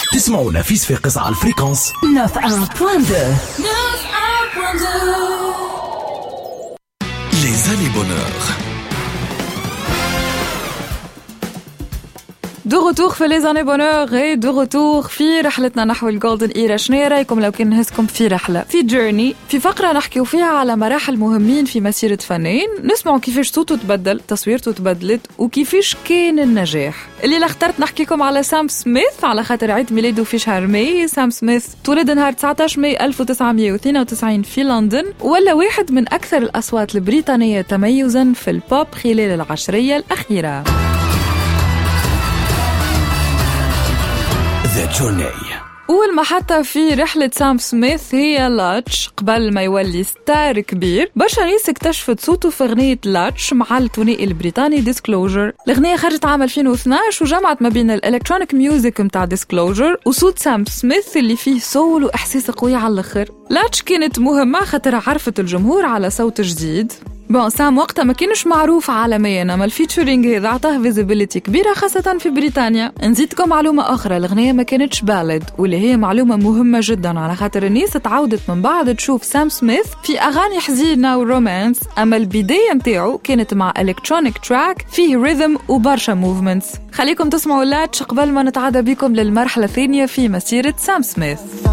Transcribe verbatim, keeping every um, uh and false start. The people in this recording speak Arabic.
تسمعونا في صفاقس على الفريكونس تسعة وواحد فاصلة اثنين. Les années bonheur. دو روتور في لي زاني بونور اي دو روتور في رحلتنا نحو الجولدن ايرا. شنو رايكم لو كان نهزكم في رحله في جيرني، في فقره نحكيو فيها على مراحل مهمين في مسيره فنان، نسمعوا كيفاش صوته تبدل، تصويرته تبدلت، وكيفاش كان النجاح. اللي اخترت نحكيكم على سام سميث على خاطر عيد ميلاده في شهر ماي. سام سميث تولد نهار تسعطاش ماي ألف وتسعمية واثنين وتسعين في لندن، ولا واحد من اكثر الاصوات البريطانيه تميزا في البوب خلال العشريه الاخيره. The Journey. أول محطة في رحلة سام سميث هي لاتش. قبل ما يولي ستار كبير، برشا ناس اكتشفت صوته في أغنية لاتش مع الثنائي البريطاني ديسكلوجر. الأغنية خرجت عام ألفين واثناعش وجمعت ما بين الإلكترونيك ميوزك متاع ديسكلوجر وصوت سام سميث اللي فيه سول وإحساس قوي على الآخر. لاتش كانت مهمة خاطر عرفت الجمهور على صوت جديد. بون سام وقتها ما كانش معروف عالميا، اما الفيتشرينج هذا عطاه فيزيبيليتي كبيره خاصه في بريطانيا. نزيدكم معلومه اخرى، الاغنيه ما كانتش بالد، واللي هي معلومه مهمه جدا على خاطر الناس تعودت من بعد تشوف سام سميث في اغاني حزينه ورومانس، اما البدايه نتاعو كانت مع الكترونيك تراك فيه ريذم وبرشا موفمنتس. خليكم تسمعوا لاتش قبل ما نتعدى بكم للمرحله الثانيه في مسيره سام سميث.